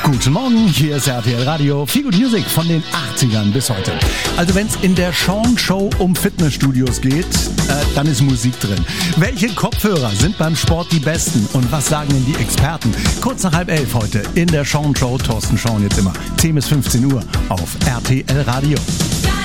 Guten Morgen, hier ist RTL Radio. Viel Good Music von den 80ern bis heute. Also wenn es in der Sean Show um Fitnessstudios geht, dann ist Musik drin. Welche Kopfhörer sind beim Sport die besten und was sagen denn die Experten? Kurz nach 10:30 heute in der Sean Show. Thorsten Schauen jetzt immer 10 bis 15 Uhr auf RTL Radio.